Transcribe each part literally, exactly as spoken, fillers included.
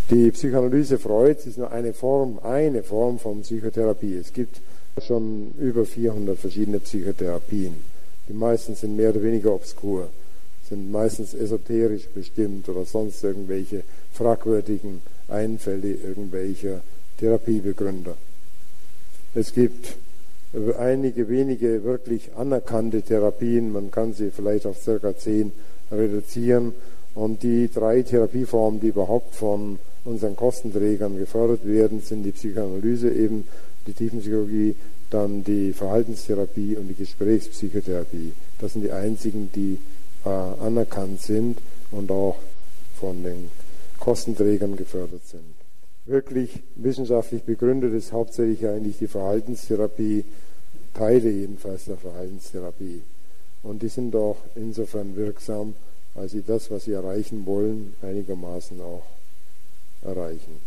Die Psychoanalyse Freuds ist nur eine Form, eine Form von Psychotherapie. Es gibt schon über vierhundert verschiedene Psychotherapien. Die meisten sind mehr oder weniger obskur, sind meistens esoterisch bestimmt oder sonst irgendwelche fragwürdigen Einfälle irgendwelcher Therapiebegründer. Es gibt einige wenige wirklich anerkannte Therapien, man kann sie vielleicht auf circa zehn reduzieren, und die drei Therapieformen, die überhaupt von unseren Kostenträgern gefördert werden, sind die Psychoanalyse, eben die Tiefenpsychologie, dann die Verhaltenstherapie und die Gesprächspsychotherapie. Das sind die einzigen, die äh, anerkannt sind und auch von den Kostenträgern gefördert sind. Wirklich wissenschaftlich begründet ist hauptsächlich eigentlich die Verhaltenstherapie, Teile jedenfalls der Verhaltenstherapie. Und die sind auch insofern wirksam, weil sie das, was sie erreichen wollen, einigermaßen auch erreichen.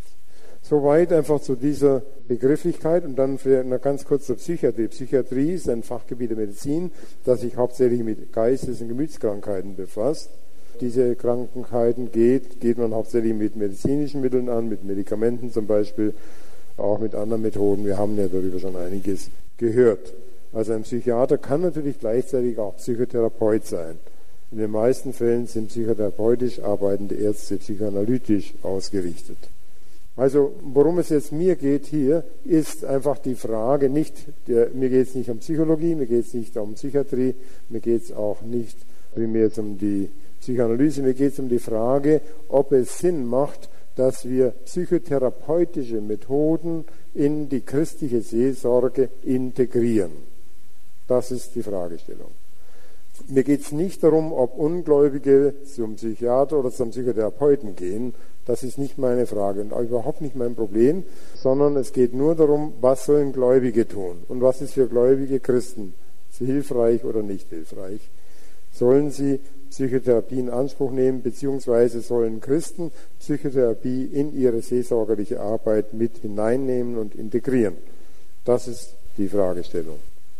Soweit einfach zu dieser Begrifflichkeit, und dann für noch ganz kurz zur Psychiatrie. Psychiatrie ist ein Fachgebiet der Medizin, das sich hauptsächlich mit Geistes- und Gemütskrankheiten befasst. Diese Krankheiten geht, geht man hauptsächlich mit medizinischen Mitteln an, mit Medikamenten zum Beispiel, auch mit anderen Methoden. Wir haben ja darüber schon einiges gehört. Also ein Psychiater kann natürlich gleichzeitig auch Psychotherapeut sein. In den meisten Fällen sind psychotherapeutisch arbeitende Ärzte psychoanalytisch ausgerichtet. Also worum es jetzt mir geht hier, ist einfach die Frage, nicht, der, mir geht es nicht um Psychologie, mir geht es nicht um Psychiatrie, mir geht es auch nicht primär um die Psychoanalyse, mir geht es um die Frage, ob es Sinn macht, dass wir psychotherapeutische Methoden in die christliche Seelsorge integrieren. Das ist die Fragestellung. Mir geht es nicht darum, ob Ungläubige zum Psychiater oder zum Psychotherapeuten gehen. Das ist nicht meine Frage und auch überhaupt nicht mein Problem, sondern es geht nur darum, was sollen Gläubige tun und was ist für gläubige Christen hilfreich oder nicht hilfreich. Sollen sie Psychotherapie in Anspruch nehmen, beziehungsweise sollen Christen Psychotherapie in ihre seelsorgerliche Arbeit mit hineinnehmen und integrieren? Das ist die Fragestellung.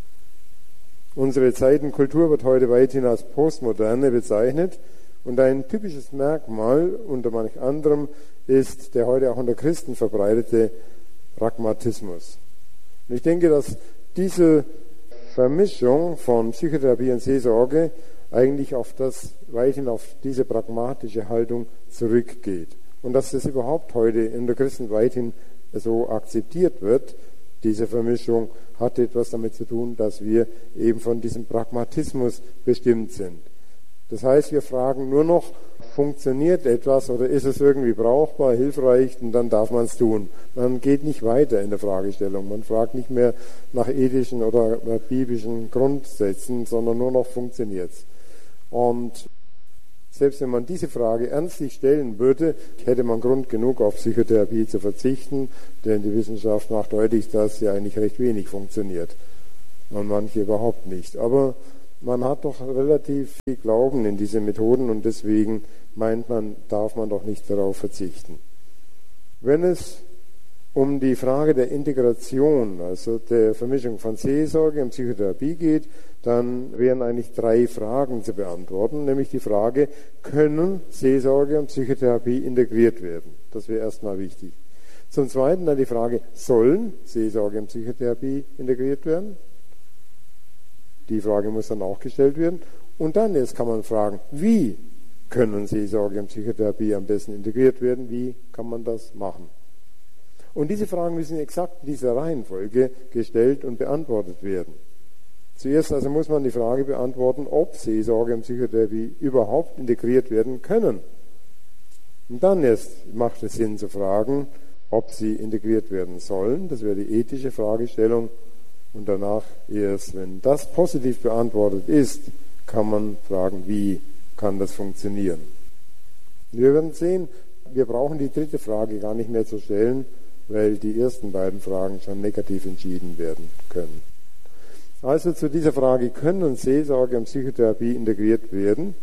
Unsere Zeitenkultur wird heute weithin als Postmoderne bezeichnet, und ein typisches Merkmal unter manch anderem ist der heute auch unter Christen verbreitete Pragmatismus. Und ich denke, dass diese Vermischung von Psychotherapie und Seelsorge eigentlich auf das, weithin auf diese pragmatische Haltung zurückgeht. Und dass das überhaupt heute unter Christen weithin so akzeptiert wird, diese Vermischung, hat etwas damit zu tun, dass wir eben von diesem Pragmatismus bestimmt sind. Das heißt, wir fragen nur noch, funktioniert etwas oder ist es irgendwie brauchbar, hilfreich, und dann darf man es tun. Man geht nicht weiter in der Fragestellung. Man fragt nicht mehr nach ethischen oder biblischen Grundsätzen, sondern nur noch, funktioniert es. Und selbst wenn man diese Frage ernstlich stellen würde, hätte man Grund genug, auf Psychotherapie zu verzichten, denn die Wissenschaft macht deutlich, dass sie eigentlich recht wenig funktioniert und manche überhaupt nicht. Aber man hat doch relativ viel Glauben in diese Methoden und deswegen meint man, darf man doch nicht darauf verzichten. Wenn es um die Frage der Integration, also der Vermischung von Seelsorge und Psychotherapie geht, dann wären eigentlich drei Fragen zu beantworten, nämlich die Frage, können Seelsorge und Psychotherapie integriert werden? Das wäre erstmal wichtig. Zum Zweiten dann die Frage, sollen Seelsorge und Psychotherapie integriert werden? Die Frage muss dann auch gestellt werden. Und dann jetzt kann man fragen, wie können Seelsorge und Psychotherapie am besten integriert werden? Wie kann man das machen? Und diese Fragen müssen exakt in dieser Reihenfolge gestellt und beantwortet werden. Zuerst also muss man die Frage beantworten, ob Seelsorge und Psychotherapie überhaupt integriert werden können. Und dann erst macht es Sinn zu fragen, ob sie integriert werden sollen. Das wäre die ethische Fragestellung. Und danach erst, wenn das positiv beantwortet ist, kann man fragen, wie kann das funktionieren. Wir werden sehen, wir brauchen die dritte Frage gar nicht mehr zu stellen, weil die ersten beiden Fragen schon negativ entschieden werden können. Also zu dieser Frage, können Seelsorge und Psychotherapie integriert werden?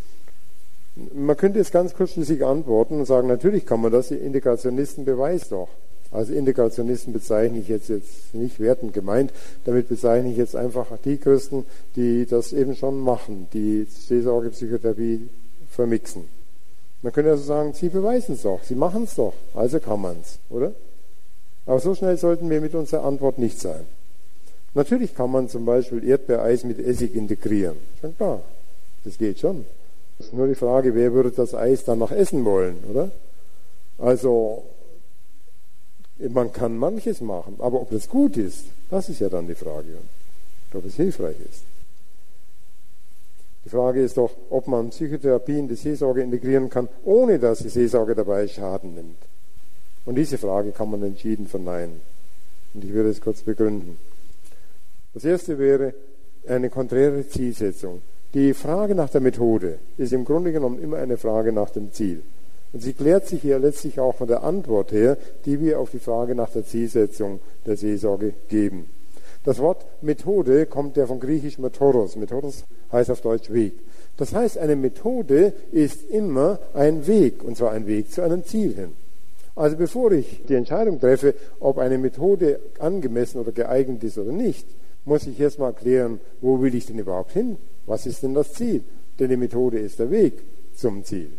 Man könnte jetzt ganz kurzschließig antworten und sagen, natürlich kann man das, die Integrationisten beweisen doch. Also Integrationisten bezeichne ich jetzt, jetzt nicht wertend gemeint, damit bezeichne ich jetzt einfach die Christen, die das eben schon machen, die Seelsorge, Psychotherapie vermixen. Man könnte also sagen, Sie beweisen es doch, Sie machen es doch, also kann man es, oder? Aber so schnell sollten wir mit unserer Antwort nicht sein. Natürlich kann man zum Beispiel Erdbeereis mit Essig integrieren. Schon klar, das geht schon. Es ist nur die Frage, wer würde das Eis dann noch essen wollen, oder? Also, man kann manches machen, aber ob das gut ist, das ist ja dann die Frage. Ob es hilfreich ist. Die Frage ist doch, ob man Psychotherapie in die Seelsorge integrieren kann, ohne dass die Seelsorge dabei Schaden nimmt. Und diese Frage kann man entschieden verneinen. Und ich würde es kurz begründen. Das erste wäre eine konträre Zielsetzung. Die Frage nach der Methode ist im Grunde genommen immer eine Frage nach dem Ziel. Und sie klärt sich ja letztlich auch von der Antwort her, die wir auf die Frage nach der Zielsetzung der Seelsorge geben. Das Wort Methode kommt ja vom griechischen Methodos. Methodos heißt auf Deutsch Weg. Das heißt, eine Methode ist immer ein Weg, und zwar ein Weg zu einem Ziel hin. Also bevor ich die Entscheidung treffe, ob eine Methode angemessen oder geeignet ist oder nicht, muss ich erstmal klären, wo will ich denn überhaupt hin? Was ist denn das Ziel? Denn die Methode ist der Weg zum Ziel.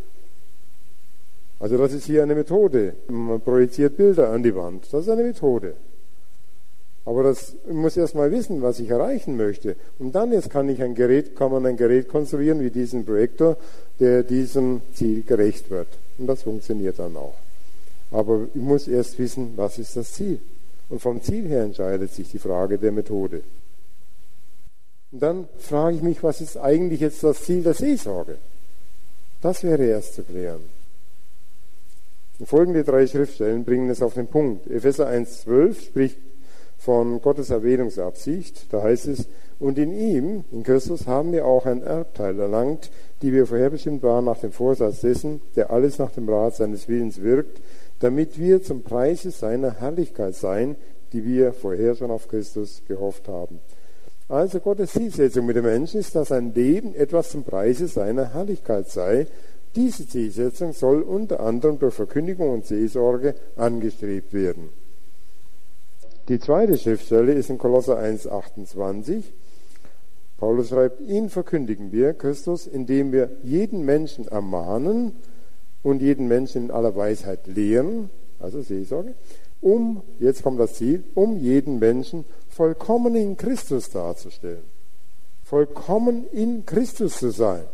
Also das ist hier eine Methode. Man projiziert Bilder an die Wand. Das ist eine Methode. Aber das, ich muss erst mal wissen, was ich erreichen möchte. Und dann jetzt kann ich ein Gerät, kann man ein Gerät konstruieren wie diesen Projektor, der diesem Ziel gerecht wird. Und das funktioniert dann auch. Aber ich muss erst wissen, was ist das Ziel. Und vom Ziel her entscheidet sich die Frage der Methode. Und dann frage ich mich, was ist eigentlich jetzt das Ziel der Seelsorge? Das wäre erst zu klären. Und folgende drei Schriftstellen bringen es auf den Punkt. Epheser eins zwölf spricht von Gottes Erwählungsabsicht. Da heißt es, und in ihm, in Christus, haben wir auch ein Erbteil erlangt, die wir vorherbestimmt waren nach dem Vorsatz dessen, der alles nach dem Rat seines Willens wirkt, damit wir zum Preise seiner Herrlichkeit seien, die wir vorher schon auf Christus gehofft haben. Also Gottes Zielsetzung mit dem Menschen ist, dass sein Leben etwas zum Preise seiner Herrlichkeit sei. Diese Zielsetzung soll unter anderem durch Verkündigung und Seelsorge angestrebt werden. Die zweite Schriftstelle ist in Kolosser eins achtundzwanzig. Paulus schreibt, ihn verkündigen wir, Christus, indem wir jeden Menschen ermahnen und jeden Menschen in aller Weisheit lehren, also Seelsorge, um, jetzt kommt das Ziel, um jeden Menschen vollkommen in Christus darzustellen. Vollkommen in Christus zu sein.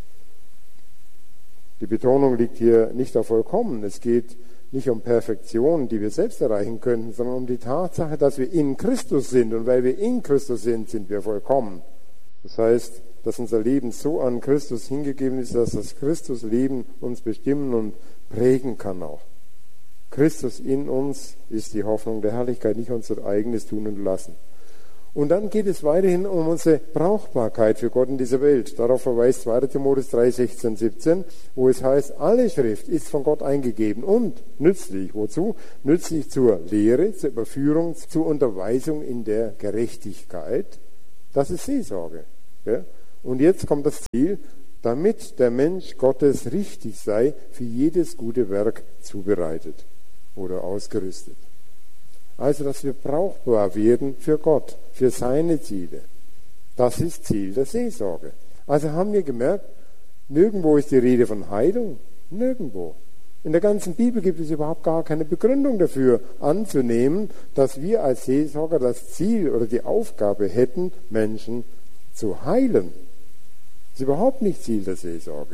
Die Betonung liegt hier nicht auf vollkommen. Es geht nicht um Perfektion, die wir selbst erreichen könnten, sondern um die Tatsache, dass wir in Christus sind. Und weil wir in Christus sind, sind wir vollkommen. Das heißt, dass unser Leben so an Christus hingegeben ist, dass das Christusleben uns bestimmen und prägen kann auch. Christus in uns ist die Hoffnung der Herrlichkeit, nicht unser eigenes Tun und Lassen. Und dann geht es weiterhin um unsere Brauchbarkeit für Gott in dieser Welt. Darauf verweist zweiter Timotheus drei, sechzehn, siebzehn, wo es heißt, alle Schrift ist von Gott eingegeben und nützlich. Wozu? Nützlich zur Lehre, zur Überführung, zur Unterweisung in der Gerechtigkeit. Das ist Seelsorge. Ja? Und jetzt kommt das Ziel, damit der Mensch Gottes richtig sei, für jedes gute Werk zubereitet oder ausgerüstet. Also, dass wir brauchbar werden für Gott, für seine Ziele. Das ist Ziel der Seelsorge. Also haben wir gemerkt, nirgendwo ist die Rede von Heilung. Nirgendwo. In der ganzen Bibel gibt es überhaupt gar keine Begründung dafür, anzunehmen, dass wir als Seelsorger das Ziel oder die Aufgabe hätten, Menschen zu heilen. Das ist überhaupt nicht Ziel der Seelsorge.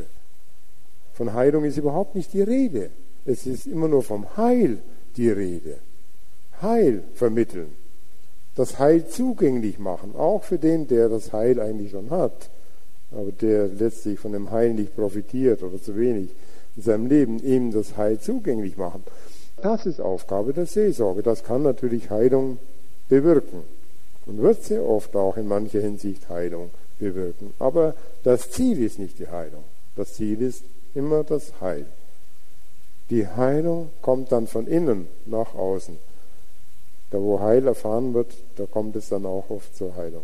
Von Heilung ist überhaupt nicht die Rede. Es ist immer nur vom Heil die Rede. Heil vermitteln. Das Heil zugänglich machen, auch für den, der das Heil eigentlich schon hat, aber der letztlich von dem Heil nicht profitiert oder zu wenig in seinem Leben, ihm das Heil zugänglich machen. Das ist Aufgabe der Seelsorge. Das kann natürlich Heilung bewirken und wird sehr oft auch in mancher Hinsicht Heilung bewirken. Aber das Ziel ist nicht die Heilung. Das Ziel ist immer das Heil. Die Heilung kommt dann von innen nach außen. Da wo Heil erfahren wird, da kommt es dann auch oft zur Heilung.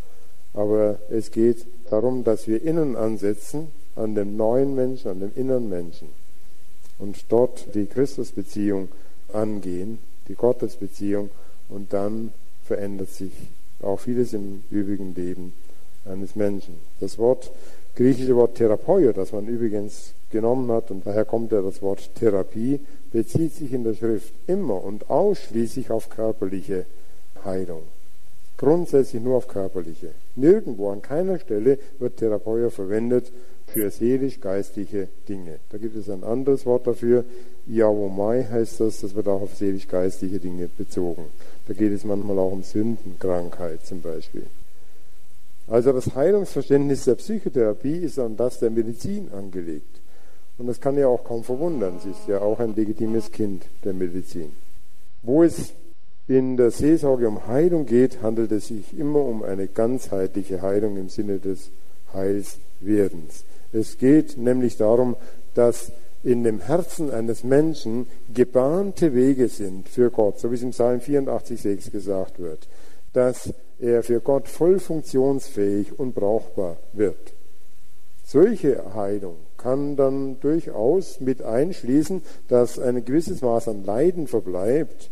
Aber es geht darum, dass wir innen ansetzen, an dem neuen Menschen, an dem inneren Menschen. Und dort die Christusbeziehung angehen, die Gottesbeziehung. Und dann verändert sich auch vieles im übrigen Leben eines Menschen. Das Wort griechische Wort Therapeio, das man übrigens genommen hat, und daher kommt ja das Wort Therapie, bezieht sich in der Schrift immer und ausschließlich auf körperliche Heilung. Grundsätzlich nur auf körperliche. Nirgendwo, an keiner Stelle wird Therapeia verwendet für seelisch-geistliche Dinge. Da gibt es ein anderes Wort dafür, Iawomai heißt das, das wird auch auf seelisch-geistliche Dinge bezogen. Da geht es manchmal auch um Sündenkrankheit zum Beispiel. Also das Heilungsverständnis der Psychotherapie ist an das der Medizin angelegt. Und das kann ja auch kaum verwundern, sie ist ja auch ein legitimes Kind der Medizin. Wo es in der Seelsorge um Heilung geht, handelt es sich immer um eine ganzheitliche Heilung im Sinne des Heilswerdens. Es geht nämlich darum, dass in dem Herzen eines Menschen gebahnte Wege sind für Gott, so wie es im Psalm vierundachtzig sechs gesagt wird, dass er für Gott voll funktionsfähig und brauchbar wird. Solche Heilung kann dann durchaus mit einschließen, dass ein gewisses Maß an Leiden verbleibt.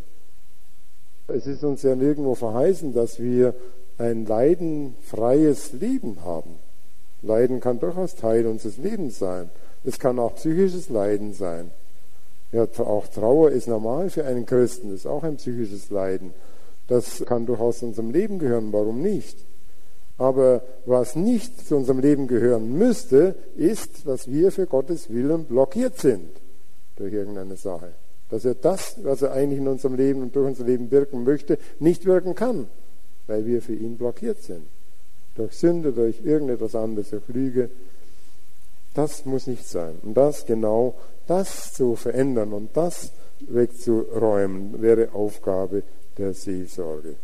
Es ist uns ja nirgendwo verheißen, dass wir ein leidenfreies Leben haben. Leiden kann durchaus Teil unseres Lebens sein. Es kann auch psychisches Leiden sein. Ja, auch Trauer ist normal für einen Christen, das ist auch ein psychisches Leiden. Das kann durchaus zu unserem Leben gehören, warum nicht? Aber was nicht zu unserem Leben gehören müsste, ist, dass wir für Gottes Willen blockiert sind durch irgendeine Sache. Dass er das, was er eigentlich in unserem Leben und durch unser Leben wirken möchte, nicht wirken kann, weil wir für ihn blockiert sind. Durch Sünde, durch irgendetwas anderes, durch Lüge. Das muss nicht sein. Und das genau, das zu verändern und das wegzuräumen, wäre Aufgabe der Seelsorge.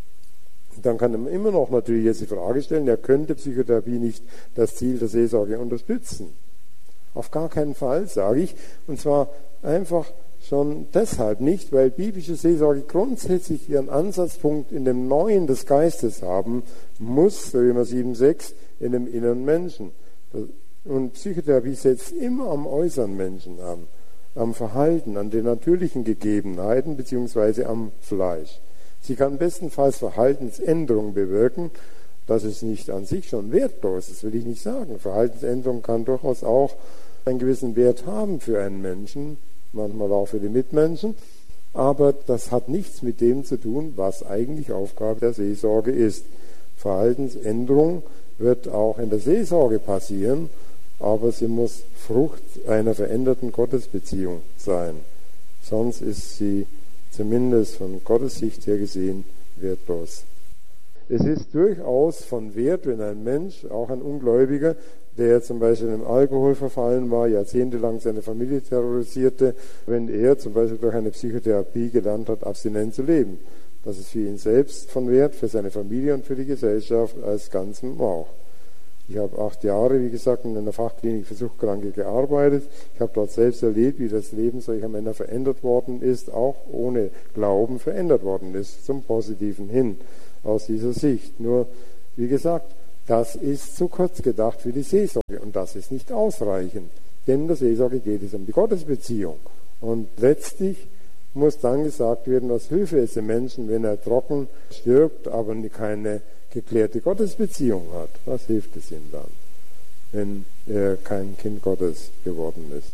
Dann kann man immer noch natürlich jetzt die Frage stellen, ja, könnte Psychotherapie nicht das Ziel der Seelsorge unterstützen? Auf gar keinen Fall, sage ich. Und zwar einfach schon deshalb nicht, weil biblische Seelsorge grundsätzlich ihren Ansatzpunkt in dem Neuen des Geistes haben muss, Römer sieben sechs, in dem inneren Menschen. Und Psychotherapie setzt immer am äußeren Menschen an, am Verhalten, an den natürlichen Gegebenheiten beziehungsweise am Fleisch. Sie kann bestenfalls Verhaltensänderungen bewirken. Das ist nicht an sich schon wertlos, das will ich nicht sagen. Verhaltensänderung kann durchaus auch einen gewissen Wert haben für einen Menschen, manchmal auch für die Mitmenschen. Aber das hat nichts mit dem zu tun, was eigentlich Aufgabe der Seelsorge ist. Verhaltensänderung wird auch in der Seelsorge passieren, aber sie muss Frucht einer veränderten Gottesbeziehung sein. Sonst ist sie zumindest von Gottes Sicht her gesehen wertlos. Es ist durchaus von Wert, wenn ein Mensch, auch ein Ungläubiger, der zum Beispiel im Alkohol verfallen war, jahrzehntelang seine Familie terrorisierte, wenn er zum Beispiel durch eine Psychotherapie gelernt hat, abstinent zu leben. Das ist für ihn selbst von Wert, für seine Familie und für die Gesellschaft als Ganzen auch. Ich habe acht Jahre, wie gesagt, in einer Fachklinik für Suchtkranke gearbeitet. Ich habe dort selbst erlebt, wie das Leben solcher Männer verändert worden ist, auch ohne Glauben verändert worden ist, zum Positiven hin, aus dieser Sicht. Nur, wie gesagt, das ist zu kurz gedacht für die Seelsorge und das ist nicht ausreichend. Denn in der Seelsorge geht es um die Gottesbeziehung. Und letztlich muss dann gesagt werden, was hilft es dem Menschen, wenn er trocken stirbt, aber keine geklärte Gottesbeziehung hat. Was hilft es ihm dann, wenn er kein Kind Gottes geworden ist?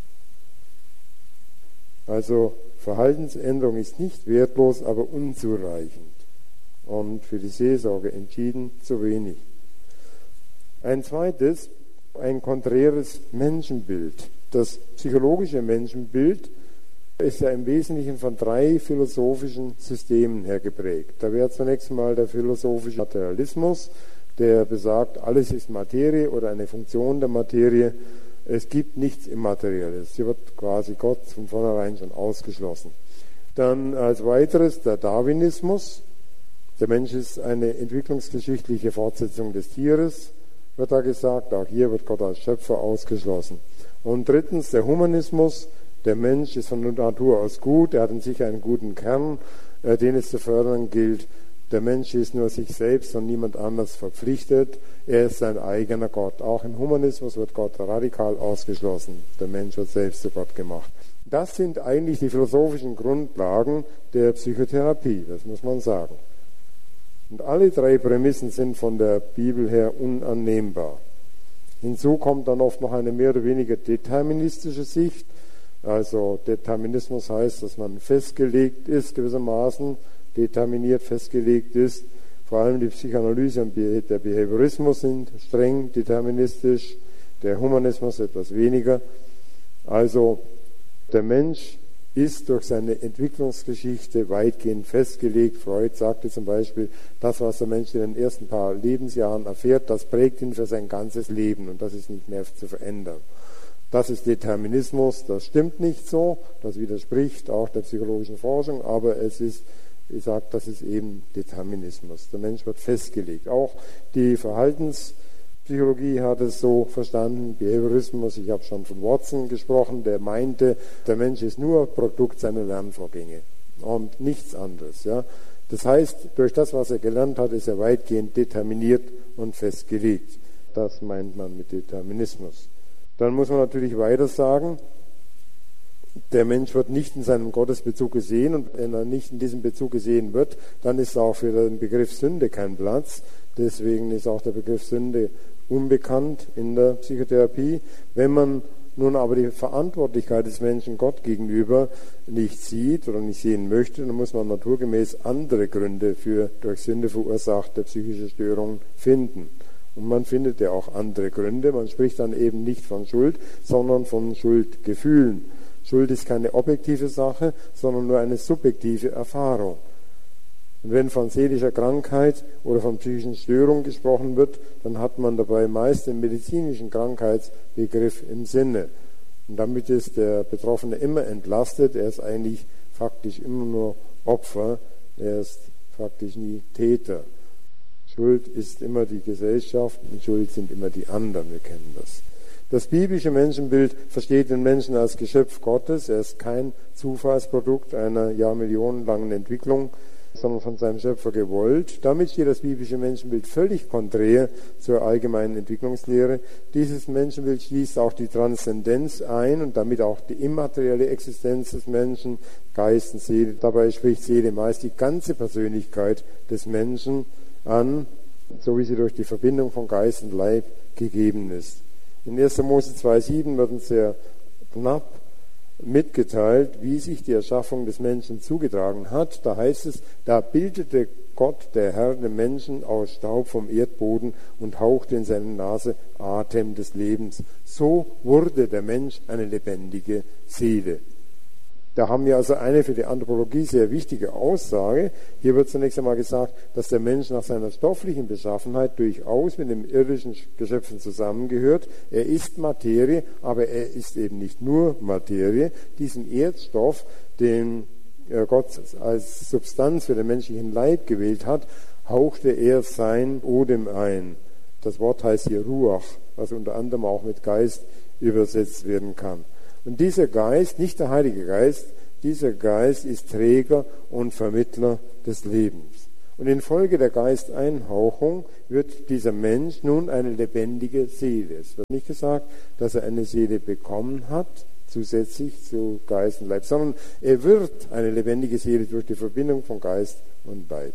Also Verhaltensänderung ist nicht wertlos, aber unzureichend und für die Seelsorge entschieden zu wenig. Ein zweites, ein konträres Menschenbild. Das psychologische Menschenbild ist ja im Wesentlichen von drei philosophischen Systemen her geprägt. Da wäre zunächst mal der philosophische Materialismus, der besagt, alles ist Materie oder eine Funktion der Materie. Es gibt nichts Immaterielles. Hier wird quasi Gott von vornherein schon ausgeschlossen. Dann als weiteres der Darwinismus. Der Mensch ist eine entwicklungsgeschichtliche Fortsetzung des Tieres, wird da gesagt. Auch hier wird Gott als Schöpfer ausgeschlossen. Und drittens der Humanismus. Der Mensch ist von Natur aus gut, er hat in sich einen guten Kern, äh, den es zu fördern gilt. Der Mensch ist nur sich selbst und niemand anders verpflichtet. Er ist sein eigener Gott. Auch im Humanismus wird Gott radikal ausgeschlossen. Der Mensch wird selbst zu Gott gemacht. Das sind eigentlich die philosophischen Grundlagen der Psychotherapie, das muss man sagen. Und alle drei Prämissen sind von der Bibel her unannehmbar. Hinzu kommt dann oft noch eine mehr oder weniger deterministische Sicht. Also Determinismus heißt, dass man festgelegt ist, gewissermaßen determiniert, festgelegt ist. Vor allem die Psychoanalyse und der Behaviorismus sind streng deterministisch, der Humanismus etwas weniger. Also der Mensch ist durch seine Entwicklungsgeschichte weitgehend festgelegt. Freud sagte zum Beispiel, das, was der Mensch in den ersten paar Lebensjahren erfährt, das prägt ihn für sein ganzes Leben und das ist nicht mehr zu verändern. Das ist Determinismus, das stimmt nicht so, das widerspricht auch der psychologischen Forschung, aber es ist, ich sage, das ist eben Determinismus. Der Mensch wird festgelegt. Auch die Verhaltenspsychologie hat es so verstanden, Behaviorismus, ich habe schon von Watson gesprochen, der meinte, der Mensch ist nur Produkt seiner Lernvorgänge und nichts anderes. Ja. Das heißt, durch das, was er gelernt hat, ist er weitgehend determiniert und festgelegt. Das meint man mit Determinismus. Dann muss man natürlich weiter sagen, der Mensch wird nicht in seinem Gottesbezug gesehen und wenn er nicht in diesem Bezug gesehen wird, dann ist auch für den Begriff Sünde kein Platz. Deswegen ist auch der Begriff Sünde unbekannt in der Psychotherapie. Wenn man nun aber die Verantwortlichkeit des Menschen Gott gegenüber nicht sieht oder nicht sehen möchte, dann muss man naturgemäß andere Gründe für durch Sünde verursachte psychische Störungen finden. Und man findet ja auch andere Gründe. Man spricht dann eben nicht von Schuld, sondern von Schuldgefühlen. Schuld ist keine objektive Sache, sondern nur eine subjektive Erfahrung. Und wenn von seelischer Krankheit oder von psychischen Störungen gesprochen wird, dann hat man dabei meist den medizinischen Krankheitsbegriff im Sinne. Und damit ist der Betroffene immer entlastet. Er ist eigentlich faktisch immer nur Opfer. Er ist faktisch nie Täter. Schuld ist immer die Gesellschaft und Schuld sind immer die anderen, wir kennen das. Das biblische Menschenbild versteht den Menschen als Geschöpf Gottes. Er ist kein Zufallsprodukt einer jahrmillionenlangen Entwicklung, sondern von seinem Schöpfer gewollt. Damit steht das biblische Menschenbild völlig konträr zur allgemeinen Entwicklungslehre. Dieses Menschenbild schließt auch die Transzendenz ein und damit auch die immaterielle Existenz des Menschen, Geist und Seele. Dabei spricht Seele meist die ganze Persönlichkeit des Menschen an, so wie sie durch die Verbindung von Geist und Leib gegeben ist. In erster Mose zwei sieben wird uns sehr knapp mitgeteilt, wie sich die Erschaffung des Menschen zugetragen hat. Da heißt es, da bildete Gott, der Herr, den Menschen aus Staub vom Erdboden und hauchte in seine Nase Atem des Lebens. So wurde der Mensch eine lebendige Seele. Da haben wir also eine für die Anthropologie sehr wichtige Aussage. Hier wird zunächst einmal gesagt, dass der Mensch nach seiner stofflichen Beschaffenheit durchaus mit den irdischen Geschöpfen zusammengehört. Er ist Materie, aber er ist eben nicht nur Materie. Diesen Erdstoff, den Gott als Substanz für den menschlichen Leib gewählt hat, hauchte er sein Odem ein. Das Wort heißt hier Ruach, was unter anderem auch mit Geist übersetzt werden kann. Und dieser Geist, nicht der Heilige Geist, dieser Geist ist Träger und Vermittler des Lebens. Und infolge der Geisteinhauchung wird dieser Mensch nun eine lebendige Seele. Es wird nicht gesagt, dass er eine Seele bekommen hat, zusätzlich zu Geist und Leib, sondern er wird eine lebendige Seele durch die Verbindung von Geist und Leib.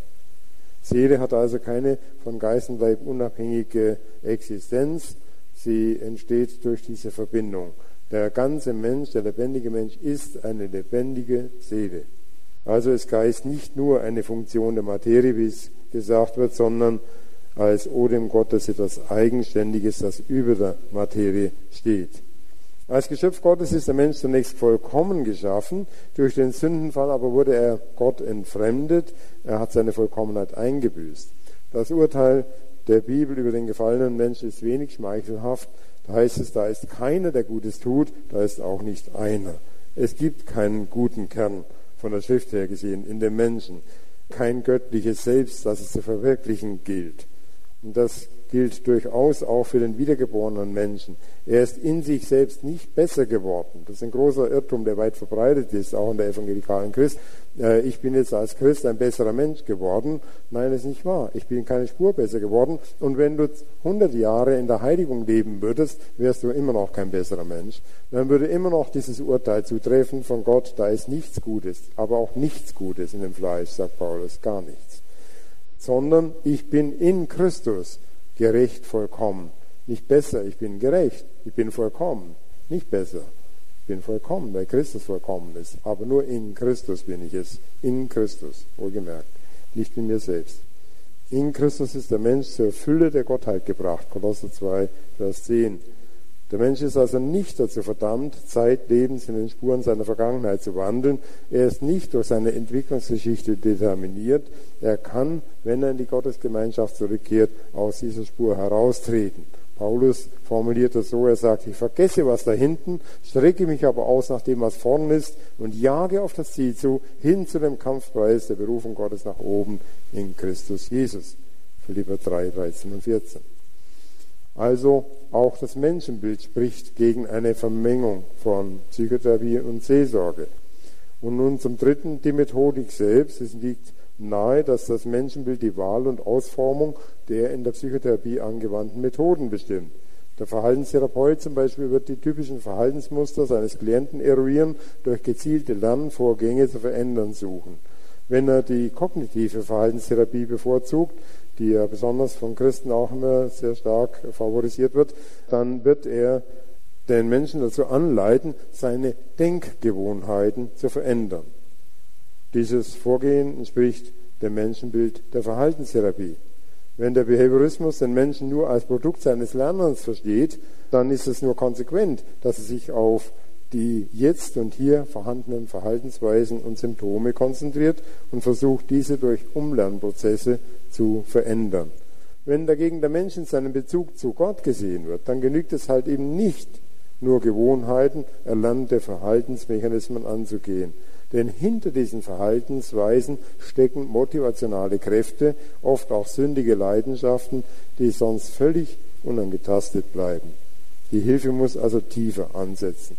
Seele hat also keine von Geist und Leib unabhängige Existenz, sie entsteht durch diese Verbindung. Der ganze Mensch, der lebendige Mensch, ist eine lebendige Seele. Also ist Geist nicht nur eine Funktion der Materie, wie es gesagt wird, sondern als Odem Gottes etwas Eigenständiges, das über der Materie steht. Als Geschöpf Gottes ist der Mensch zunächst vollkommen geschaffen. Durch den Sündenfall aber wurde er Gott entfremdet. Er hat seine Vollkommenheit eingebüßt. Das Urteil der Bibel über den gefallenen Menschen ist wenig schmeichelhaft. Da heißt es, da ist keiner, der Gutes tut, da ist auch nicht einer. Es gibt keinen guten Kern, von der Schrift her gesehen, in dem Menschen. Kein göttliches Selbst, das es zu verwirklichen gilt. Und das gilt durchaus auch für den wiedergeborenen Menschen. Er ist in sich selbst nicht besser geworden. Das ist ein großer Irrtum, der weit verbreitet ist, auch in der evangelikalen Christ. Ich bin jetzt als Christ ein besserer Mensch geworden. Nein, das ist nicht wahr. Ich bin keine Spur besser geworden. Und wenn du hundert Jahre in der Heiligung leben würdest, wärst du immer noch kein besserer Mensch. Dann würde immer noch dieses Urteil zutreffen von Gott, da ist nichts Gutes, aber auch nichts Gutes in dem Fleisch, sagt Paulus, gar nichts. Sondern ich bin in Christus gerecht vollkommen. Nicht besser, ich bin gerecht, ich bin vollkommen. Nicht besser, ich bin vollkommen, weil Christus vollkommen ist. Aber nur in Christus bin ich es. In Christus, wohlgemerkt. Nicht in mir selbst. In Christus ist der Mensch zur Fülle der Gottheit gebracht. Kolosser zwei, Vers zehn. Der Mensch ist also nicht dazu verdammt, zeitlebens in den Spuren seiner Vergangenheit zu wandeln. Er ist nicht durch seine Entwicklungsgeschichte determiniert. Er kann, wenn er in die Gottesgemeinschaft zurückkehrt, aus dieser Spur heraustreten. Paulus formuliert das so, er sagt, ich vergesse, was da hinten, strecke mich aber aus nach dem, was vorn ist und jage auf das Ziel zu, hin zu dem Kampfpreis der Berufung Gottes nach oben in Christus Jesus. Philipper drei, dreizehn und vierzehn. Also auch das Menschenbild spricht gegen eine Vermengung von Psychotherapie und Seelsorge. Und nun zum Dritten, die Methodik selbst. Es liegt nahe, dass das Menschenbild die Wahl und Ausformung der in der Psychotherapie angewandten Methoden bestimmt. Der Verhaltenstherapeut zum Beispiel wird die typischen Verhaltensmuster seines Klienten eruieren, durch gezielte Lernvorgänge zu verändern suchen. Wenn er die kognitive Verhaltenstherapie bevorzugt, die ja besonders von Christen auch immer sehr stark favorisiert wird, dann wird er den Menschen dazu anleiten, seine Denkgewohnheiten zu verändern. Dieses Vorgehen entspricht dem Menschenbild der Verhaltenstherapie. Wenn der Behaviorismus den Menschen nur als Produkt seines Lernens versteht, dann ist es nur konsequent, dass er sich auf die jetzt und hier vorhandenen Verhaltensweisen und Symptome konzentriert und versucht, diese durch Umlernprozesse zu verändern. Wenn dagegen der Mensch in seinem Bezug zu Gott gesehen wird, dann genügt es halt eben nicht, nur Gewohnheiten, erlernte Verhaltensmechanismen anzugehen. Denn hinter diesen Verhaltensweisen stecken motivationale Kräfte, oft auch sündige Leidenschaften, die sonst völlig unangetastet bleiben. Die Hilfe muss also tiefer ansetzen.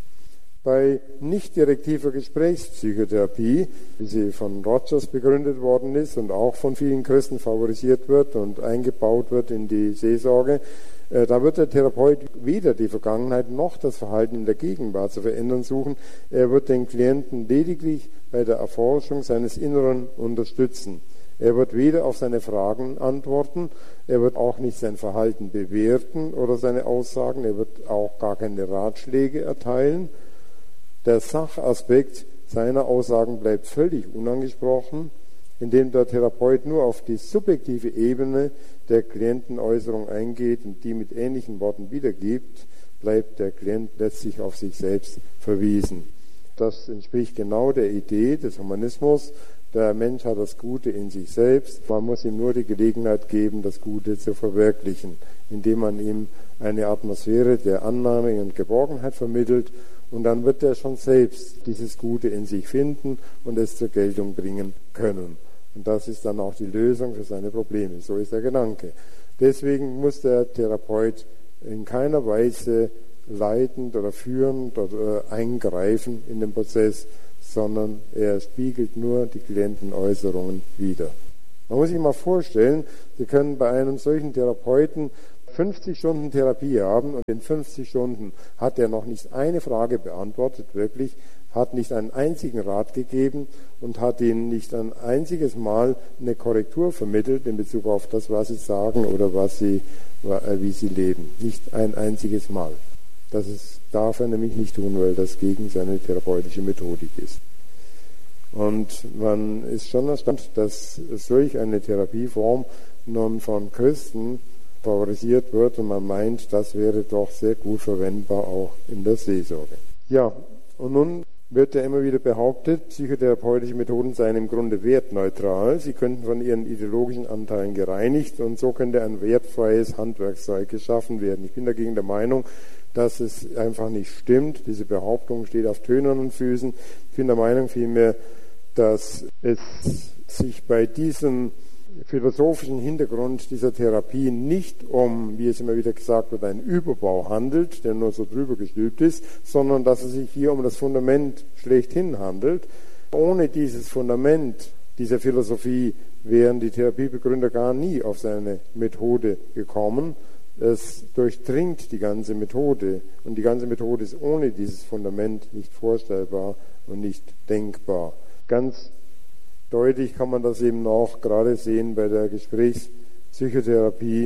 Bei nicht-direktiver Gesprächspsychotherapie, wie sie von Rogers begründet worden ist und auch von vielen Christen favorisiert wird und eingebaut wird in die Seelsorge, äh, da wird der Therapeut weder die Vergangenheit noch das Verhalten in der Gegenwart zu verändern suchen. Er wird den Klienten lediglich bei der Erforschung seines Inneren unterstützen. Er wird weder auf seine Fragen antworten, er wird auch nicht sein Verhalten bewerten oder seine Aussagen, er wird auch gar keine Ratschläge erteilen. Der Sachaspekt seiner Aussagen bleibt völlig unangesprochen, indem der Therapeut nur auf die subjektive Ebene der Klientenäußerung eingeht und die mit ähnlichen Worten wiedergibt, bleibt der Klient letztlich auf sich selbst verwiesen. Das entspricht genau der Idee des Humanismus. Der Mensch hat das Gute in sich selbst. Man muss ihm nur die Gelegenheit geben, das Gute zu verwirklichen, indem man ihm eine Atmosphäre der Annahme und Geborgenheit vermittelt. Und dann wird er schon selbst dieses Gute in sich finden und es zur Geltung bringen können. Und das ist dann auch die Lösung für seine Probleme. So ist der Gedanke. Deswegen muss der Therapeut in keiner Weise leitend oder führend oder eingreifen in den Prozess, sondern er spiegelt nur die Klientenäußerungen wider. Man muss sich mal vorstellen, Sie können bei einem solchen Therapeuten fünfzig Stunden Therapie haben und in fünfzig Stunden hat er noch nicht eine Frage beantwortet, wirklich, hat nicht einen einzigen Rat gegeben und hat ihnen nicht ein einziges Mal eine Korrektur vermittelt in Bezug auf das, was sie sagen oder was sie, wie sie leben. Nicht ein einziges Mal. Das ist, darf er nämlich nicht tun, weil das gegen seine therapeutische Methodik ist. Und man ist schon erstaunt, dass solch eine Therapieform nun von Christen favorisiert wird und man meint, das wäre doch sehr gut verwendbar auch in der Seelsorge. Ja, und nun wird ja immer wieder behauptet, psychotherapeutische Methoden seien im Grunde wertneutral. Sie könnten von ihren ideologischen Anteilen gereinigt und so könnte ein wertfreies Handwerkszeug geschaffen werden. Ich bin dagegen der Meinung, dass es einfach nicht stimmt. Diese Behauptung steht auf tönernen Füßen. Ich bin der Meinung vielmehr, dass es sich bei diesem philosophischen Hintergrund dieser Therapie nicht um, wie es immer wieder gesagt wird, einen Überbau handelt, der nur so drüber gestülpt ist, sondern dass es sich hier um das Fundament schlechthin handelt. Ohne dieses Fundament dieser Philosophie wären die Therapiebegründer gar nie auf seine Methode gekommen. Es durchdringt die ganze Methode und die ganze Methode ist ohne dieses Fundament nicht vorstellbar und nicht denkbar. Ganz deutlich kann man das eben auch gerade sehen bei der Gesprächspsychotherapie.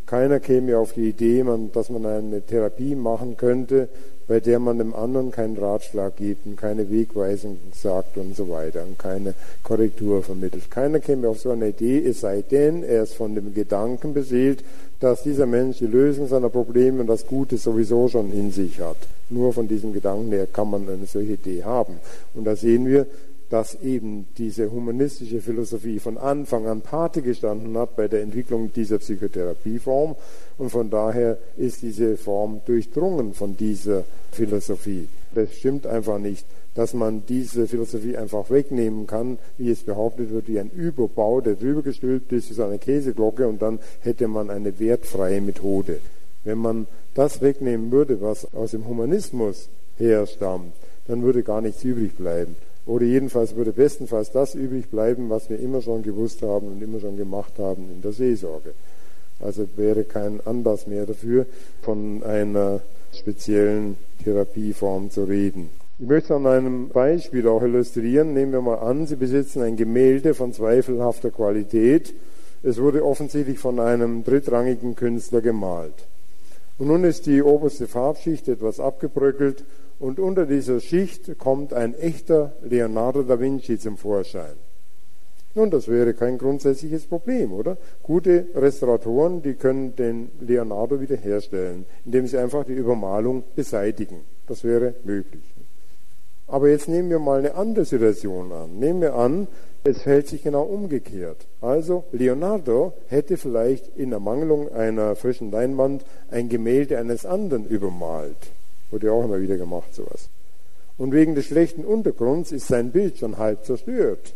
Keiner käme auf die Idee, man, dass man eine Therapie machen könnte, bei der man dem anderen keinen Ratschlag gibt und keine Wegweisung sagt und so weiter und keine Korrektur vermittelt. Keiner käme auf so eine Idee, es sei denn, er ist von dem Gedanken beseelt, dass dieser Mensch die Lösung seiner Probleme und das Gute sowieso schon in sich hat. Nur von diesem Gedanken her kann man eine solche Idee haben. Und da sehen wir, dass eben diese humanistische Philosophie von Anfang an Pate gestanden hat bei der Entwicklung dieser Psychotherapieform. Und von daher ist diese Form durchdrungen von dieser Philosophie. Das stimmt einfach nicht, dass man diese Philosophie einfach wegnehmen kann, wie es behauptet wird, wie ein Überbau, der drüber gestülpt ist, wie so eine Käseglocke, und dann hätte man eine wertfreie Methode. Wenn man das wegnehmen würde, was aus dem Humanismus herstammt, dann würde gar nichts übrig bleiben. Oder jedenfalls würde bestenfalls das übrig bleiben, was wir immer schon gewusst haben und immer schon gemacht haben in der Seelsorge. Also wäre kein Anlass mehr dafür, von einer speziellen Therapieform zu reden. Ich möchte an einem Beispiel auch illustrieren. Nehmen wir mal an, Sie besitzen ein Gemälde von zweifelhafter Qualität. Es wurde offensichtlich von einem drittrangigen Künstler gemalt. Und nun ist die oberste Farbschicht etwas abgebröckelt und unter dieser Schicht kommt ein echter Leonardo da Vinci zum Vorschein. Nun, das wäre kein grundsätzliches Problem, oder? Gute Restauratoren, die können den Leonardo wiederherstellen, indem sie einfach die Übermalung beseitigen. Das wäre möglich. Aber jetzt nehmen wir mal eine andere Situation an. Nehmen wir an, es verhält sich genau umgekehrt. Also Leonardo hätte vielleicht in Ermangelung einer frischen Leinwand ein Gemälde eines anderen übermalt. Wurde ja auch immer wieder gemacht, sowas. Und wegen des schlechten Untergrunds ist sein Bild schon halb zerstört.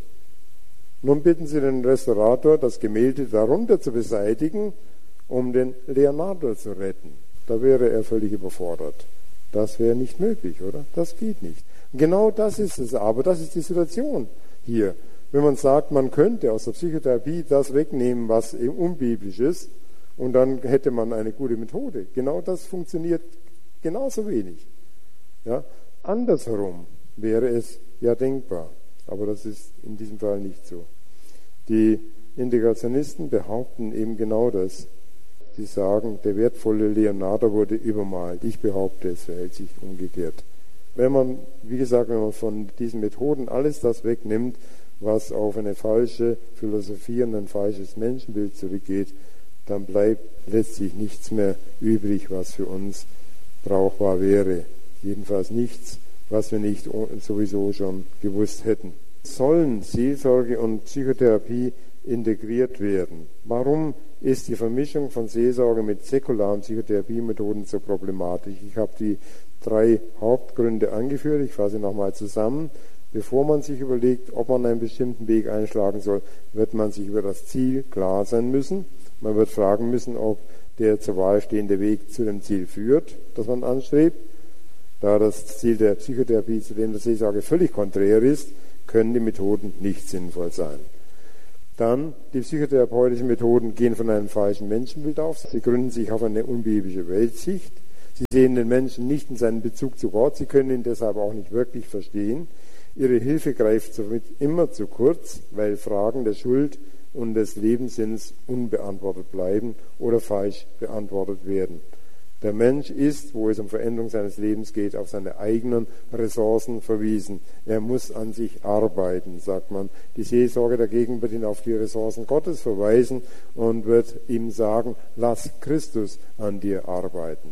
Nun bitten Sie den Restaurator, das Gemälde darunter zu beseitigen, um den Leonardo zu retten. Da wäre er völlig überfordert. Das wäre nicht möglich, oder? Das geht nicht. Genau das ist es aber, das ist die Situation hier. Wenn man sagt, man könnte aus der Psychotherapie das wegnehmen, was unbiblisch ist, und dann hätte man eine gute Methode. Genau das funktioniert genauso wenig. Ja? Andersherum wäre es ja denkbar, aber das ist in diesem Fall nicht so. Die Integrationisten behaupten eben genau das. Sie sagen, der wertvolle Leonardo wurde übermalt. Ich behaupte, es verhält sich umgekehrt. Wenn man, wie gesagt, wenn man von diesen Methoden alles das wegnimmt, was auf eine falsche Philosophie und ein falsches Menschenbild zurückgeht, dann bleibt letztlich nichts mehr übrig, was für uns brauchbar wäre. Jedenfalls nichts, was wir nicht sowieso schon gewusst hätten. Sollen Seelsorge und Psychotherapie integriert werden? Warum ist die Vermischung von Seelsorge mit säkularen Psychotherapiemethoden so problematisch? Ich habe die drei Hauptgründe angeführt. Ich fasse nochmal zusammen. Bevor man sich überlegt, ob man einen bestimmten Weg einschlagen soll, wird man sich über das Ziel klar sein müssen. Man wird fragen müssen, ob der zur Wahl stehende Weg zu dem Ziel führt, das man anstrebt. Da das Ziel der Psychotherapie zu dem der Seelsorge völlig konträr ist, können die Methoden nicht sinnvoll sein. Dann, die psychotherapeutischen Methoden gehen von einem falschen Menschenbild auf. Sie gründen sich auf eine unbiblische Weltsicht. Sie sehen den Menschen nicht in seinem Bezug zu Gott. Sie können ihn deshalb auch nicht wirklich verstehen. Ihre Hilfe greift somit immer zu kurz, weil Fragen der Schuld und des Lebenssinns unbeantwortet bleiben oder falsch beantwortet werden. Der Mensch ist, wo es um Veränderung seines Lebens geht, auf seine eigenen Ressourcen verwiesen. Er muss an sich arbeiten, sagt man. Die Seelsorge dagegen wird ihn auf die Ressourcen Gottes verweisen und wird ihm sagen, lass Christus an dir arbeiten.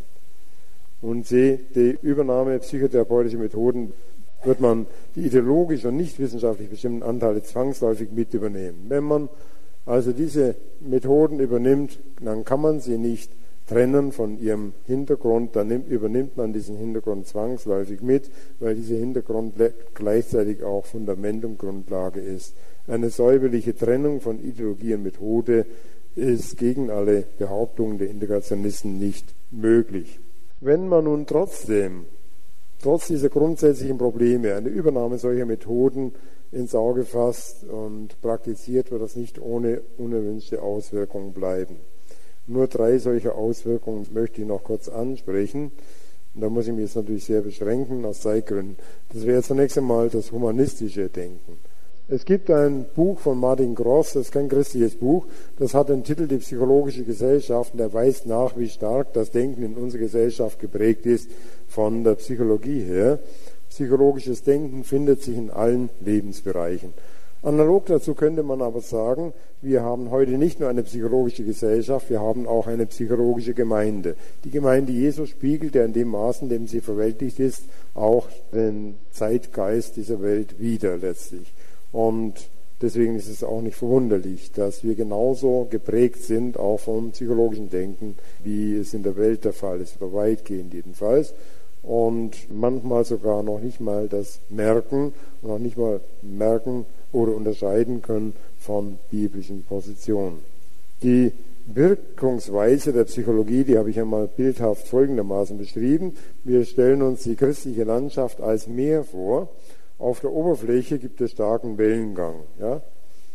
Und sehe, die Übernahme psychotherapeutischer Methoden wird man die ideologisch und nicht wissenschaftlich bestimmten Anteile zwangsläufig mit übernehmen. Wenn man also diese Methoden übernimmt, dann kann man sie nicht trennen von ihrem Hintergrund, dann nimmt, übernimmt man diesen Hintergrund zwangsläufig mit, weil dieser Hintergrund gleichzeitig auch Fundament und Grundlage ist. Eine säuberliche Trennung von Ideologie und Methode ist gegen alle Behauptungen der Integrationisten nicht möglich. Wenn man nun trotzdem, trotz dieser grundsätzlichen Probleme, eine Übernahme solcher Methoden ins Auge fasst und praktiziert, wird das nicht ohne unerwünschte Auswirkungen bleiben. Nur drei solcher Auswirkungen möchte ich noch kurz ansprechen. Und da muss ich mich jetzt natürlich sehr beschränken aus Zeitgründen. Das wäre zunächst einmal das humanistische Denken. Es gibt ein Buch von Martin Gross, das ist kein christliches Buch, das hat den Titel Die psychologische Gesellschaft, und der weist nach, wie stark das Denken in unserer Gesellschaft geprägt ist von der Psychologie her. Psychologisches Denken findet sich in allen Lebensbereichen. Analog dazu könnte man aber sagen, wir haben heute nicht nur eine psychologische Gesellschaft, wir haben auch eine psychologische Gemeinde. Die Gemeinde Jesu spiegelt ja in dem Maß, in dem sie verweltlicht ist, auch den Zeitgeist dieser Welt wider letztlich. Und deswegen ist es auch nicht verwunderlich, dass wir genauso geprägt sind, auch vom psychologischen Denken, wie es in der Welt der Fall ist, oder weitgehend jedenfalls. Und manchmal sogar noch nicht mal das merken, noch nicht mal merken oder unterscheiden können von biblischen Positionen. Die Wirkungsweise der Psychologie, die habe ich einmal bildhaft folgendermaßen beschrieben. Wir stellen uns die christliche Landschaft als Meer vor. Auf der Oberfläche gibt es starken Wellengang. Ja?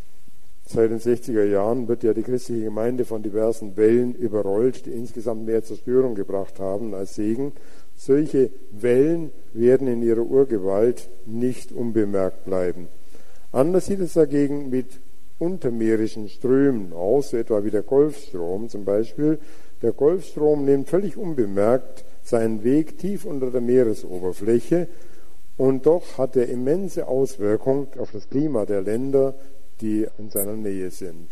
Seit den sechziger Jahren wird ja die christliche Gemeinde von diversen Wellen überrollt, die insgesamt mehr Zerstörung gebracht haben als Segen. Solche Wellen werden in ihrer Urgewalt nicht unbemerkt bleiben. Anders sieht es dagegen mit untermeerischen Strömen aus, so etwa wie der Golfstrom zum Beispiel. Der Golfstrom nimmt völlig unbemerkt seinen Weg tief unter der Meeresoberfläche, und doch hat er immense Auswirkungen auf das Klima der Länder, die in seiner Nähe sind.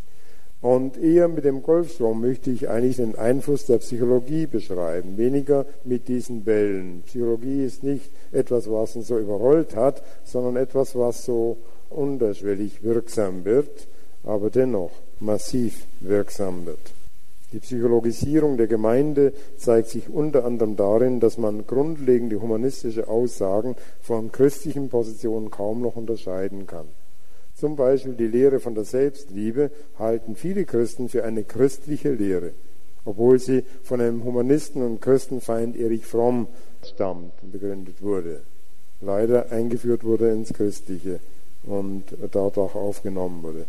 Und eher mit dem Golfstrom möchte ich eigentlich den Einfluss der Psychologie beschreiben, weniger mit diesen Wellen. Psychologie ist nicht etwas, was uns so überrollt hat, sondern etwas, was so unterschwellig wirksam wird, aber dennoch massiv wirksam wird. Die Psychologisierung der Gemeinde zeigt sich unter anderem darin, dass man grundlegende humanistische Aussagen von christlichen Positionen kaum noch unterscheiden kann. Zum Beispiel die Lehre von der Selbstliebe halten viele Christen für eine christliche Lehre, obwohl sie von einem Humanisten und Christenfeind Erich Fromm stammt und begründet wurde. Leider eingeführt wurde ins Christliche und dort auch aufgenommen wurde.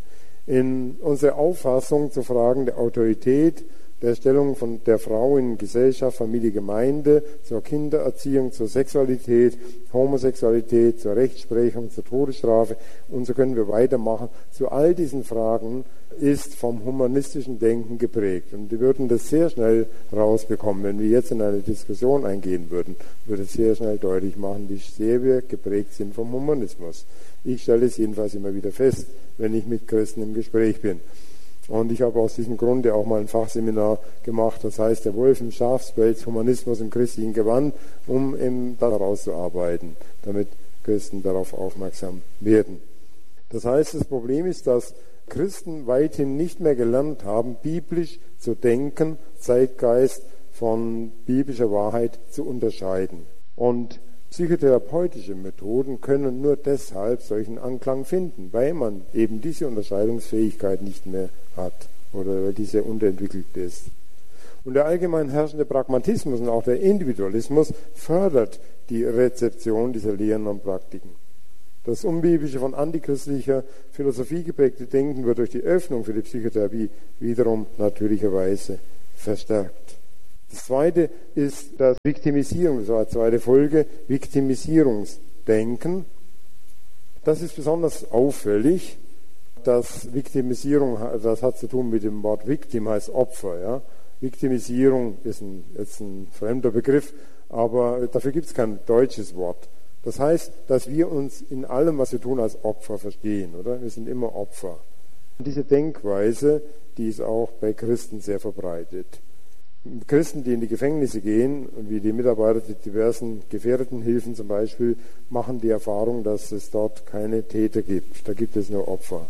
In unserer Auffassung zu Fragen der Autorität, der Stellung von der Frau in Gesellschaft, Familie, Gemeinde, zur Kindererziehung, zur Sexualität, Homosexualität, zur Rechtsprechung, zur Todesstrafe, und so können wir weitermachen. Zu all diesen Fragen ist vom humanistischen Denken geprägt. Und wir würden das sehr schnell rausbekommen. Wenn wir jetzt in eine Diskussion eingehen würden, würde es sehr schnell deutlich machen, wie sehr wir geprägt sind vom Humanismus. Ich stelle es jedenfalls immer wieder fest, wenn ich mit Christen im Gespräch bin. Und ich habe aus diesem Grunde auch mal ein Fachseminar gemacht, das heißt der Wolf im Schafspelz, Humanismus im christlichen Gewand, um eben daraus zu arbeiten, damit Christen darauf aufmerksam werden. Das heißt, das Problem ist, dass Christen weithin nicht mehr gelernt haben, biblisch zu denken, Zeitgeist von biblischer Wahrheit zu unterscheiden. Und psychotherapeutische Methoden können nur deshalb solchen Anklang finden, weil man eben diese Unterscheidungsfähigkeit nicht mehr hat oder weil diese unterentwickelt ist. Und der allgemein herrschende Pragmatismus und auch der Individualismus fördert die Rezeption dieser Lehren und Praktiken. Das unbiblische, von antichristlicher Philosophie geprägte Denken wird durch die Öffnung für die Psychotherapie wiederum natürlicherweise verstärkt. Das zweite ist das Viktimisierung, das war die zweite Folge, Viktimisierungsdenken. Das ist besonders auffällig. Das Viktimisierung, das hat zu tun mit dem Wort Victim, heißt Opfer. Ja? Viktimisierung ist ein, jetzt ein fremder Begriff, aber dafür gibt es kein deutsches Wort. Das heißt, dass wir uns in allem, was wir tun, als Opfer verstehen, oder? Wir sind immer Opfer. Und diese Denkweise, die ist auch bei Christen sehr verbreitet. Christen, die in die Gefängnisse gehen, wie die Mitarbeiter der diversen Gefährdetenhilfen zum Beispiel, machen die Erfahrung, dass es dort keine Täter gibt. Da gibt es nur Opfer.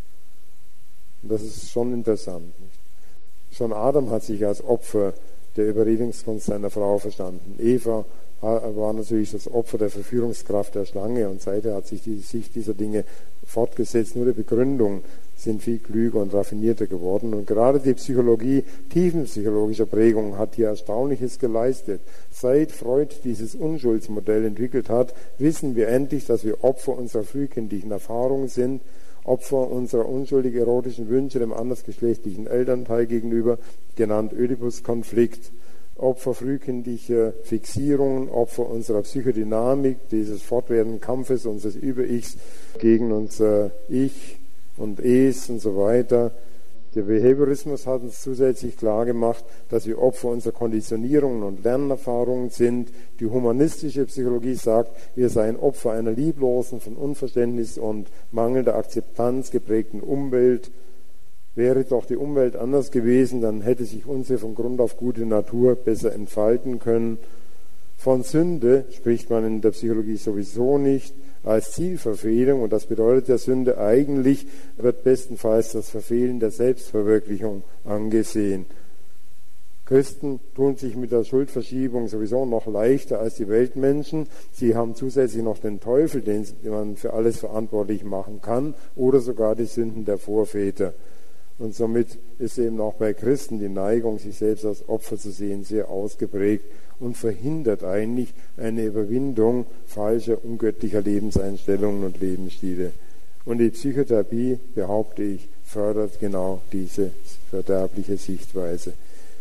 Und das ist schon interessant. Nicht? Schon Adam hat sich als Opfer der Überredungskunst seiner Frau verstanden. Eva war natürlich das Opfer der Verführungskraft der Schlange, und seither hat sich die Sicht dieser Dinge fortgesetzt. Nur die Begründung sind viel klüger und raffinierter geworden. Und gerade die Psychologie tiefenpsychologischer Prägung hat hier Erstaunliches geleistet. Seit Freud dieses Unschuldsmodell entwickelt hat, wissen wir endlich, dass wir Opfer unserer frühkindlichen Erfahrungen sind, Opfer unserer unschuldig erotischen Wünsche dem andersgeschlechtlichen Elternteil gegenüber, genannt Oedipus-Konflikt. Opfer frühkindlicher Fixierungen, Opfer unserer Psychodynamik, dieses fortwährenden Kampfes unseres Über-Ichs gegen unser Ich und Es und so weiter. Der Behaviorismus hat uns zusätzlich klargemacht, dass wir Opfer unserer Konditionierungen und Lernerfahrungen sind. Die humanistische Psychologie sagt, wir seien Opfer einer lieblosen, von Unverständnis und mangelnder Akzeptanz geprägten Umwelt. Wäre doch die Umwelt anders gewesen, dann hätte sich unsere von Grund auf gute Natur besser entfalten können. Von Sünde spricht man in der Psychologie sowieso nicht. Als Zielverfehlung, und das bedeutet der Sünde eigentlich, wird bestenfalls das Verfehlen der Selbstverwirklichung angesehen. Christen tun sich mit der Schuldverschiebung sowieso noch leichter als die Weltmenschen. Sie haben zusätzlich noch den Teufel, den man für alles verantwortlich machen kann, oder sogar die Sünden der Vorväter. Und somit ist eben auch bei Christen die Neigung, sich selbst als Opfer zu sehen, sehr ausgeprägt und verhindert eigentlich eine Überwindung falscher, ungöttlicher Lebenseinstellungen und Lebensstile. Und die Psychotherapie, behaupte ich, fördert genau diese verderbliche Sichtweise.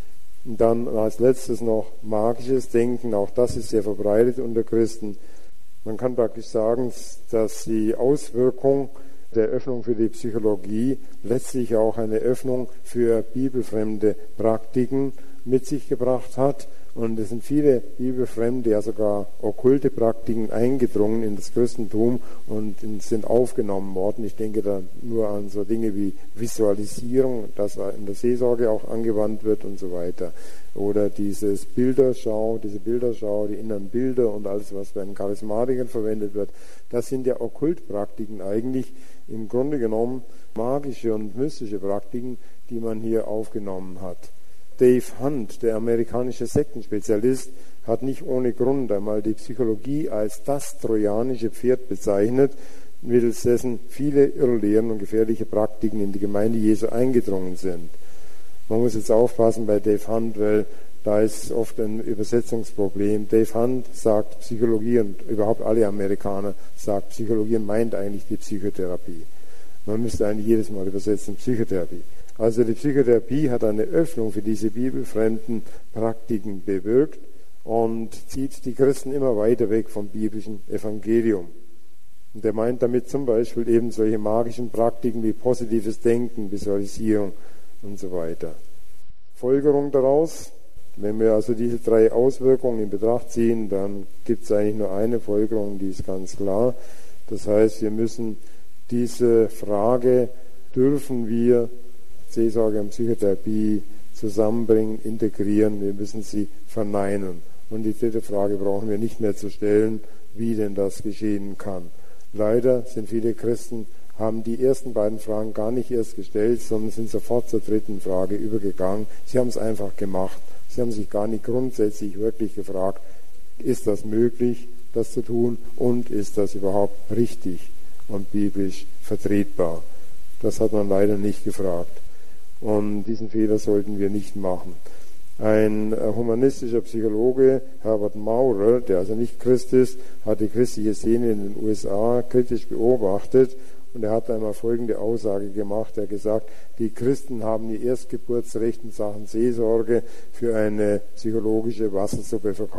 Und dann als letztes noch magisches Denken, auch das ist sehr verbreitet unter Christen. Man kann praktisch sagen, dass die Auswirkung der Öffnung für die Psychologie letztlich auch eine Öffnung für bibelfremde Praktiken mit sich gebracht hat. Und es sind viele bibelfremde, ja sogar okkulte Praktiken eingedrungen in das Christentum und sind aufgenommen worden. Ich denke da nur an so Dinge wie Visualisierung, das in der Seelsorge auch angewandt wird und so weiter. Oder dieses Bilderschau, diese Bilderschau, die inneren Bilder und alles, was bei den Charismatikern verwendet wird. Das sind ja Okkultpraktiken eigentlich, im Grunde genommen magische und mystische Praktiken, die man hier aufgenommen hat. Dave Hunt, der amerikanische Sektenspezialist, hat nicht ohne Grund einmal die Psychologie als das trojanische Pferd bezeichnet, mittels dessen viele Irrlehren und gefährliche Praktiken in die Gemeinde Jesu eingedrungen sind. Man muss jetzt aufpassen bei Dave Hunt, weil da ist oft ein Übersetzungsproblem. Dave Hunt sagt Psychologie und überhaupt alle Amerikaner sagt Psychologie und meint eigentlich die Psychotherapie. Man müsste eigentlich jedes Mal übersetzen Psychotherapie. Also die Psychotherapie hat eine Öffnung für diese bibelfremden Praktiken bewirkt und zieht die Christen immer weiter weg vom biblischen Evangelium. Und er meint damit zum Beispiel eben solche magischen Praktiken wie positives Denken, Visualisierung und so weiter. Folgerung daraus, wenn wir also diese drei Auswirkungen in Betracht ziehen, dann gibt es eigentlich nur eine Folgerung, die ist ganz klar. Das heißt, wir müssen diese Frage, dürfen wir Seelsorge und Psychotherapie zusammenbringen, integrieren, wir müssen sie verneinen. Und die dritte Frage brauchen wir nicht mehr zu stellen, wie denn das geschehen kann. Leider sind viele Christen, haben die ersten beiden Fragen gar nicht erst gestellt, sondern sind sofort zur dritten Frage übergegangen. Sie haben es einfach gemacht. Sie haben sich gar nicht grundsätzlich wirklich gefragt, ist das möglich, das zu tun, und ist das überhaupt richtig und biblisch vertretbar? Das hat man leider nicht gefragt. Und diesen Fehler sollten wir nicht machen. Ein humanistischer Psychologe, Herbert Maurer, der also nicht Christ ist, hat die christliche Szene in den U S A kritisch beobachtet und er hat einmal folgende Aussage gemacht. Er hat gesagt, die Christen haben ihr Erstgeburtsrecht in Sachen Seelsorge für eine psychologische Wassersuppe verkauft.